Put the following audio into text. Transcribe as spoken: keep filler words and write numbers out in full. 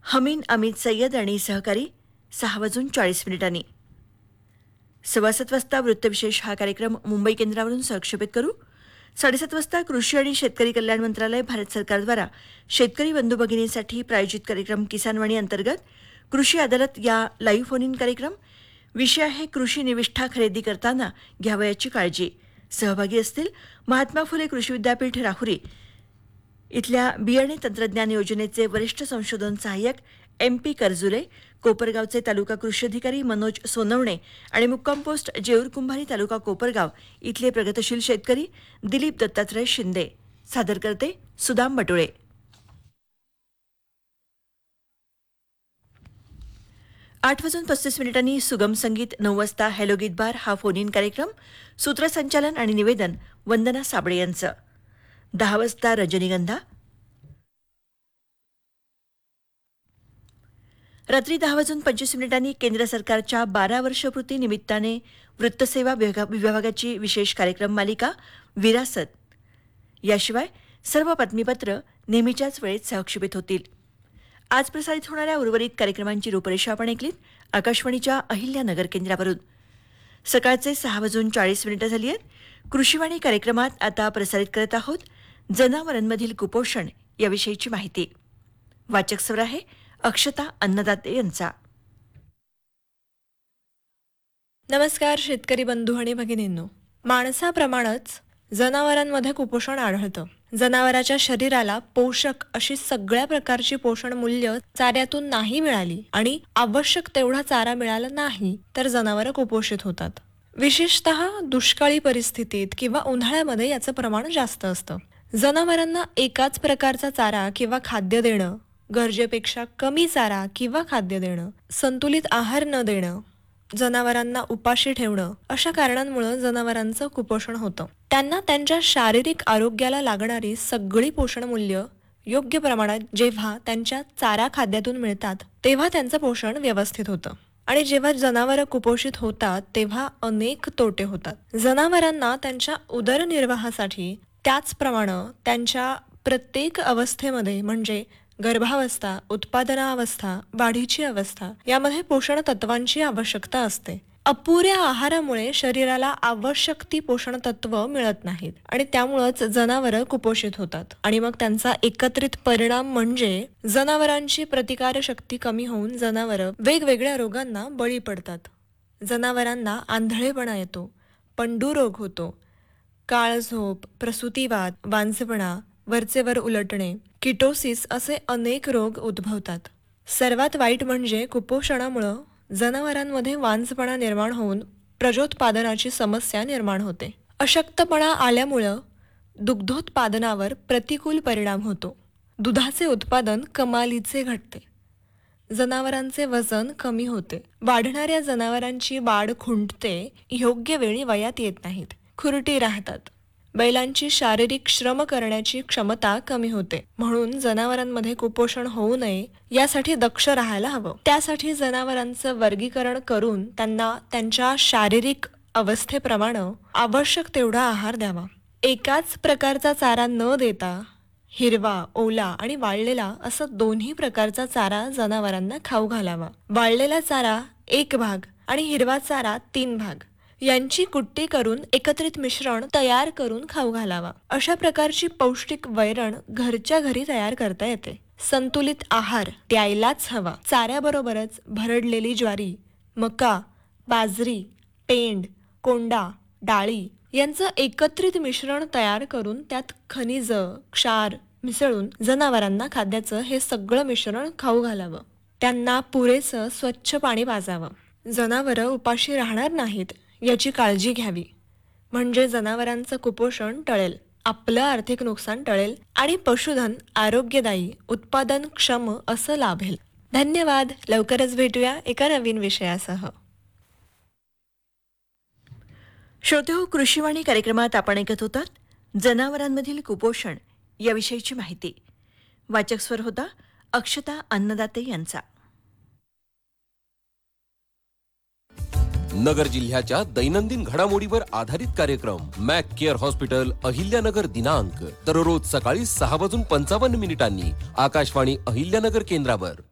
हमीन अमित सय्यद आणि सहकारी सहा वाजून चाळीस मिनिटांनी. सव्वा सात वाजता वृत्तविशेष हा कार्यक्रम मुंबई केंद्रावरून संक्षेपित करू. साडेसात वाजता कृषी आणि शेतकरी कल्याण मंत्रालय भारत सरकारद्वारा शेतकरी बंधू भगिनींसाठी प्रायोजित कार्यक्रम किसानवाणी अंतर्गत कृषी अदालत या लाईव्ह फोन इन कार्यक्रम. विषय आहे कृषी निविष्ठा खरेदी करताना घ्यावयाची काळजी. सहभागी असतील महात्मा फुले कृषी विद्यापीठ राहुरी इथल्या बियाणे तंत्रज्ञान योजनेचे वरिष्ठ संशोधन सहाय्यक एम पी करजुले, कोपरगावचे तालुका कृषी अधिकारी मनोज सोनवणे आणि मुक्काम पोस्ट जेऊर कुंभारी तालुका कोपरगाव इथले प्रगतशील शेतकरी दिलीप दत्तात्रय शिंदे. सादर करते सुदाम बटुळे. आठ वाजून पस्तीस मिनिटांनी सुगम संगीत. नऊ वाजता हॅलो गीत बार हा फोन इन कार्यक्रम. सूत्रसंचालन आणि निवेदन वंदना साबळे यांचं. दहा वाजता रजनीगंधा. रात्री दहा वाजून पंचवीस मिनिटांनी केंद्र सरकारच्या बारा वर्षपूर्ती निमित्ताने वृत्तसेवा विभागाची विशेष कार्यक्रम मालिका विरासत. याशिवाय सर्व बातमीपत्र नेहमीच्याच वेळेत सहक्षेपित होतील. आज प्रसारित होणाऱ्या उर्वरित कार्यक्रमांची रूपरेषा आपण ऐकलीत आकाशवाणीच्या अहिल्यानगर केंद्रावरून. सकाळचे सहा वाजून चाळीस मिनिटं झाली आहेत. कृषीवाणी कार्यक्रमात आता प्रसारित करत आहोत जनावरांमधील कुपोषण याविषयीची माहिती. वाचक स्वर आहे अक्षता अन्नदाते यांचा. नमस्कार शेतकरी बंधू आणि भगिनींनो. माणसाप्रमाणेच जनावरांमध्ये कुपोषण आढळतं. जनावराच्या शरीराला पोषक अशी सगळ्या प्रकारची पोषण मूल्य चाऱ्यातून नाही मिळाली आणि आवश्यक तेवढा चारा मिळाला नाही तर जनावरं कुपोषित होतात. विशेषतः दुष्काळी परिस्थितीत किंवा उन्हाळ्यामध्ये याचं प्रमाण जास्त असतं. जनावरांना एकाच प्रकारचा चारा किंवा खाद्य देणं, गरजेपेक्षा कमी चारा किंवा खाद्य देणं, संतुलित आहार न देणं, जनावरांना उपाशी ठेवणं अशा कारणांमुळे जनावरांचं कुपोषण होतं. त्यांना त्यांच्या शारीरिक आरोग्याला लागणारी सगळी पोषण मूल्य योग्य प्रमाणात जेव्हा त्यांच्या चारा खाद्यातून मिळतात तेव्हा त्यांचं पोषण व्यवस्थित होतं. आणि जेव्हा जनावरं कुपोषित होतात तेव्हा अनेक तोटे होतात. जनावरांना त्यांच्या उदरनिर्वाहासाठी त्याचप्रमाणे त्यांच्या प्रत्येक अवस्थेमध्ये म्हणजे गर्भावस्था, उत्पादनावस्था, वाढीची अवस्था यामध्ये पोषण तत्वांची आवश्यकता असते. अपुऱ्या आहारामुळे शरीराला आवश्यक ती पोषण तत्व मिळत नाहीत आणि त्यामुळेच जनावरं कुपोषित होतात. आणि मग त्यांचा एकत्रित परिणाम म्हणजे जनावरांची प्रतिकार शक्ती कमी होऊन जनावरं वेगवेगळ्या रोगांना बळी पडतात. जनावरांना आंधळेपणा येतो, पंडू रोग होतो, काळझोप, प्रसूतिवात, वांझपणा, वरचेवर उलटणे, किटोसिस असे अनेक रोग उद्भवतात. सर्वात वाईट म्हणजे कुपोषणामुळं जनावरांमध्ये वांझपणा निर्माण होऊन प्रजोत्पादनाची समस्या निर्माण होते. अशक्तपणा आल्यामुळं दुग्धोत्पादनावर प्रतिकूल परिणाम होतो. दुधाचे उत्पादन कमालीचे घटते. जनावरांचे वजन कमी होते. वाढणाऱ्या जनावरांची वाढ खुंटते. योग्य वेळी वयात येत नाहीत. खुरटी राहतात. बैलांची शारीरिक श्रम करण्याची क्षमता कमी होते. म्हणून जनावरांमध्ये कुपोषण होऊ नये यासाठी दक्ष राहायला हवं. त्यासाठी जनावरांचं वर्गीकरण करून त्यांना त्यांच्या शारीरिक अवस्थेप्रमाणे आवश्यक तेवढा आहार द्यावा. एकाच प्रकारचा चारा न देता हिरवा, ओला आणि वाळलेला असं दोन्ही प्रकारचा चारा जनावरांना खाऊ घालावा. वाळलेला चारा एक भाग आणि हिरवा चारा तीन भाग यांची कुट्टी करून एकत्रित मिश्रण तयार करून खाऊ घालावा. अशा प्रकारची पौष्टिक वैरण घरच्या घरी तयार करता येते. संतुलित आहार द्यायलाच हवा. चाऱ्याबरोबरच भरडलेली ज्वारी, मका, बाजरी, पेंड, कोंडा, डाळी यांचं एकत्रित मिश्रण तयार करून त्यात खनिज, क्षार मिसळून जनावरांना खाद्याचं हे सगळं मिश्रण खाऊ घालावं. त्यांना पुरेसं स्वच्छ पाणी पाजावं. जनावरं उपाशी राहणार नाहीत याची काळजी घ्यावी. म्हणजे जनावरांचं कुपोषण टळेल, आपलं आर्थिक नुकसान टळेल आणि पशुधन आरोग्यदायी, उत्पादनक्षम असं लाभेल. धन्यवाद. लवकरच भेटूया एका नवीन विषयासह. श्रोतेहो, कृषीवाणी कार्यक्रमात आपण ऐकत होतात जनावरांमधील कुपोषण याविषयीची माहिती. वाचक स्वर होता अक्षता अन्नदाते यांचा. नगर जिल्ह्याच्या दैनंदिन घडामोडीवर आधारित कार्यक्रम मॅक केअर हॉस्पिटल अहिल्यानगर दिनांक दररोज सकाळी सहा वाजून पंचावन्न मिनिटांनी आकाशवाणी अहिल्यानगर केंद्रावर.